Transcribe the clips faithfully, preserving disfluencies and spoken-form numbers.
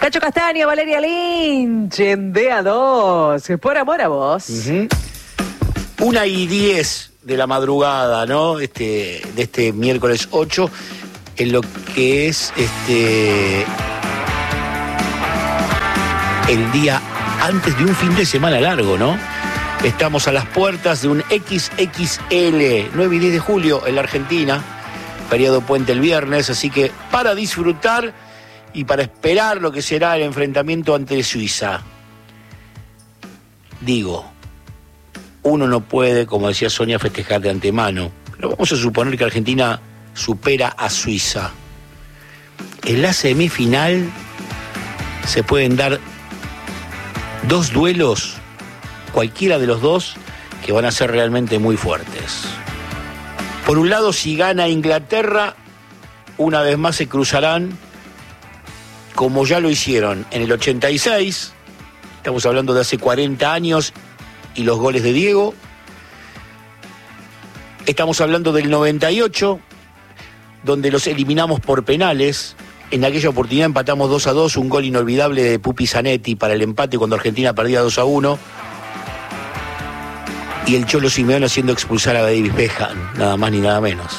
Cacho Castaño, Valeria Lynch, en D A dos, por amor a vos. Uh-huh. Una y diez de la madrugada, ¿no? Este, de este miércoles ocho, en lo que es este el día antes de un fin de semana largo, ¿no? Estamos a las puertas de un equis equis ele, nueve y diez de julio en la Argentina, periodo puente el viernes, así que para disfrutar y para esperar lo que será el enfrentamiento ante Suiza. Digo, uno no puede, como decía Sonia, festejar de antemano, pero vamos a suponer que Argentina supera a Suiza. En la semifinal se pueden dar dos duelos, cualquiera de los dos, que van a ser realmente muy fuertes. Por un lado, si gana Inglaterra, una vez más se cruzarán, como ya lo hicieron en el ochenta y seis, estamos hablando de hace cuarenta años, y los goles de Diego. Estamos hablando del noventa y ocho, donde los eliminamos por penales. En aquella oportunidad empatamos dos a dos, un gol inolvidable de Pupi Zanetti para el empate cuando Argentina perdía dos a uno. Y el Cholo Simeone haciendo expulsar a David Beckham, nada más ni nada menos.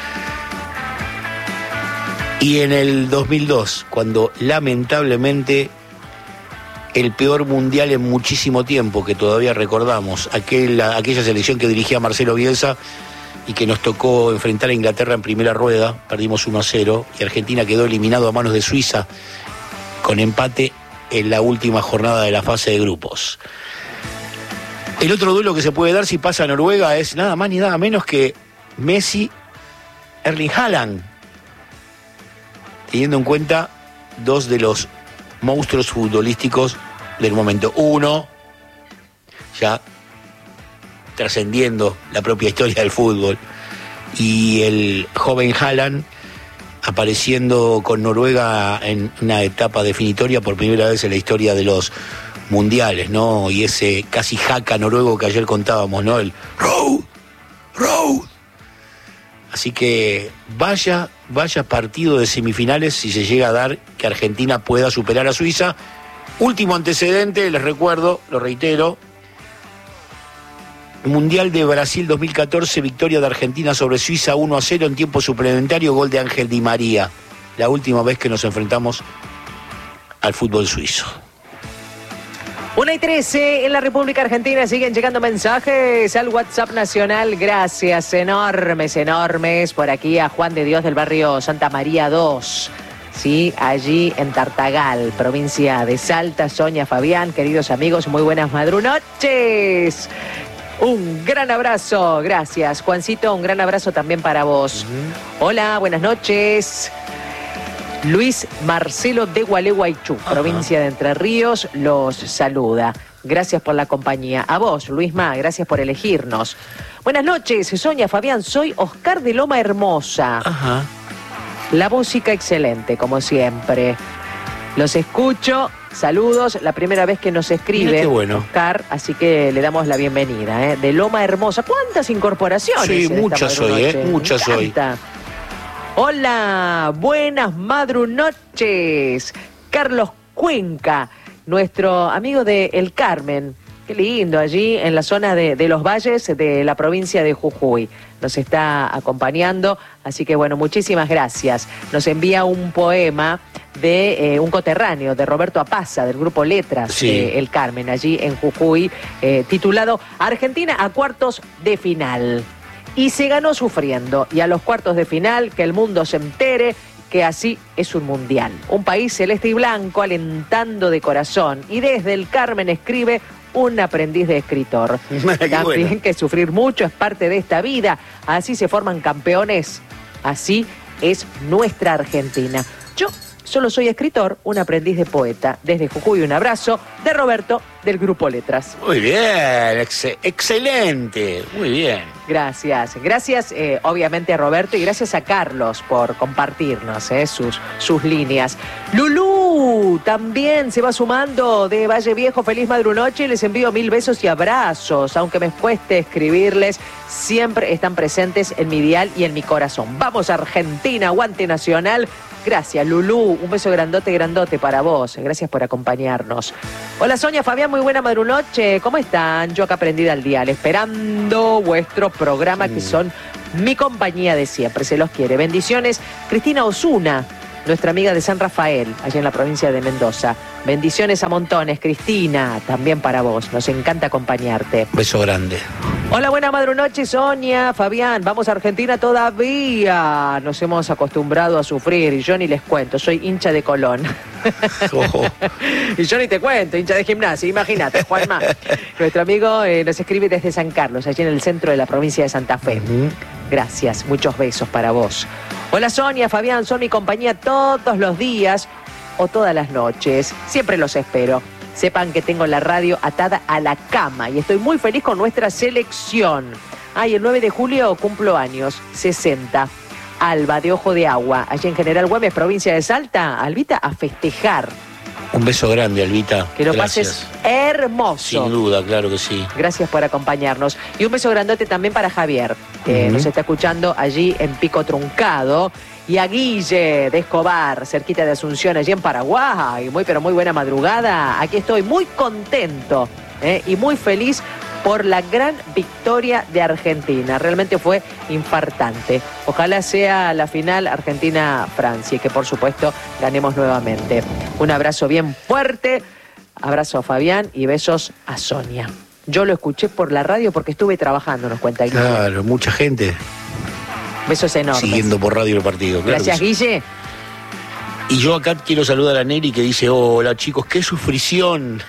Y en el dos mil dos, cuando lamentablemente el peor mundial en muchísimo tiempo, que todavía recordamos, aquel, aquella selección que dirigía Marcelo Bielsa y que nos tocó enfrentar a Inglaterra en primera rueda, perdimos uno a cero, y Argentina quedó eliminado a manos de Suiza con empate en la última jornada de la fase de grupos. El otro duelo que se puede dar si pasa a Noruega es nada más ni nada menos que Messi, Erling Haaland, teniendo en cuenta dos de los monstruos futbolísticos del momento. Uno, ya trascendiendo la propia historia del fútbol, y el joven Haaland apareciendo con Noruega en una etapa definitoria por primera vez en la historia de los mundiales, ¿no? Y ese casi jaca noruego que ayer contábamos, ¿no? El road, road. Así que vaya, vaya partido de semifinales si se llega a dar que Argentina pueda superar a Suiza. Último antecedente, les recuerdo, lo reitero, Mundial de Brasil dos mil catorce, victoria de Argentina sobre Suiza uno a cero en tiempo suplementario, gol de Ángel Di María. La última vez que nos enfrentamos al fútbol suizo. una y trece en la República Argentina, siguen llegando mensajes al WhatsApp nacional. Gracias, enormes, enormes. Por aquí a Juan de Dios del barrio Santa María dos. Sí, allí en Tartagal, provincia de Salta. Sonia, Fabián, queridos amigos, muy buenas madrunoches. Un gran abrazo, gracias. Juancito, un gran abrazo también para vos. Uh-huh. Hola, buenas noches. Luis Marcelo de Gualeguaychú, Ajá. provincia de Entre Ríos, los saluda. Gracias por la compañía. A vos, Luisma, gracias por elegirnos. Buenas noches, Sonia, Fabián, soy Oscar de Loma Hermosa. Ajá. La música excelente, como siempre. Los escucho, saludos, la primera vez que nos escribe Mira qué bueno. Oscar, así que le damos la bienvenida, ¿eh? De Loma Hermosa. ¿Cuántas incorporaciones? Sí, muchas hoy, ¿eh? Muchas hoy. Hola, buenas madrunoches. Carlos Cuenca, nuestro amigo de El Carmen. Qué lindo, allí en la zona de, de Los Valles de la provincia de Jujuy. Nos está acompañando, así que bueno, muchísimas gracias. Nos envía un poema de eh, un coterráneo, de Roberto Apaza, del grupo Letras, sí. de El Carmen, allí en Jujuy, eh, titulado Argentina a cuartos de final. Y se ganó sufriendo, y a los cuartos de final que el mundo se entere que así es un mundial. Un país celeste y blanco alentando de corazón, y desde El Carmen escribe un aprendiz de escritor. También bueno. Que sufrir mucho es parte de esta vida, así se forman campeones, así es nuestra Argentina. Yo solo soy escritor, un aprendiz de poeta. Desde Jujuy un abrazo de Roberto del grupo Letras. Muy bien, ex excelente, muy bien. Gracias, gracias eh, obviamente a Roberto y gracias a Carlos por compartirnos eh, sus, sus líneas. Lulú también se va sumando de Valle Viejo, feliz madrunoche, les envío mil besos y abrazos, aunque me cueste escribirles, siempre están presentes en mi dial y en mi corazón. Vamos Argentina, aguante nacional, Gracias, Lulú. Un beso grandote, grandote para vos. Gracias por acompañarnos. Hola, Sonia, Fabián, muy buena madrunoche. ¿Cómo están? Yo acá prendida al dial, esperando vuestro programa, que son mi compañía de siempre. Se los quiere. Bendiciones. Cristina Osuna, nuestra amiga de San Rafael, allá en la provincia de Mendoza. Bendiciones a montones, Cristina, también para vos. Nos encanta acompañarte. Beso grande. Hola, buena madrunoche, Sonia, Fabián. Vamos a Argentina todavía. Nos hemos acostumbrado a sufrir y yo ni les cuento. Soy hincha de Colón. Oh. Y yo ni te cuento, hincha de Gimnasia. Imagínate, Juanma. Nuestro amigo eh, nos escribe desde San Carlos, allí en el centro de la provincia de Santa Fe. Uh-huh. Gracias, muchos besos para vos. Hola, Sonia, Fabián, son mi compañía todos los días o todas las noches. Siempre los espero. Sepan que tengo la radio atada a la cama y estoy muy feliz con nuestra selección. Ay, el nueve de julio cumplo años, sesenta. Alba, de Ojo de Agua, allí en General Güemes, provincia de Salta. Albita, a festejar. Un beso grande, Albita. Que lo Gracias. pases hermoso. Sin duda, claro que sí. Gracias por acompañarnos. Y un beso grandote también para Javier, que uh-huh. nos está escuchando allí en Pico Truncado. Y a Guille de Escobar, cerquita de Asunción, allí en Paraguay. Muy, pero muy buena madrugada. Aquí estoy muy contento ¿eh? y muy feliz por la gran victoria de Argentina. Realmente fue infartante. Ojalá sea la final Argentina-Francia y que, por supuesto, ganemos nuevamente. Un abrazo bien fuerte. Abrazo a Fabián y besos a Sonia. Yo lo escuché por la radio porque estuve trabajando, nos cuenta Guille. Claro, mucha gente. Besos enormes. Siguiendo por radio el partido. Claro. Gracias, Guille. Y yo acá quiero saludar a Neri, que dice: hola chicos, qué sufrición.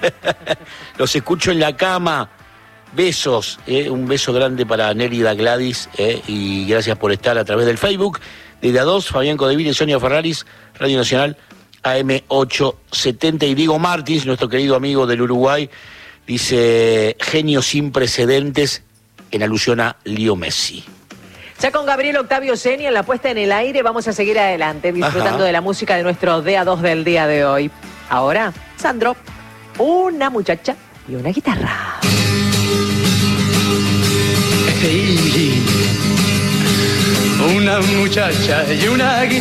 Los escucho en la cama. Besos. Eh. Un beso grande para Neri da Gladys. Eh. Y gracias por estar a través del Facebook. Desde A dos, Fabián Codeville y Sonia Ferraris, Radio Nacional A M ochocientos setenta. Y Diego Martins, nuestro querido amigo del Uruguay, dice: genio sin precedentes, en alusión a Leo Messi. Ya con Gabriel Octavio Seni en la puesta en el aire, vamos a seguir adelante disfrutando Ajá. de la música de nuestro D A dos del día de hoy. Ahora, Sandro, una muchacha y una guitarra. Hey, una muchacha y una guitarra.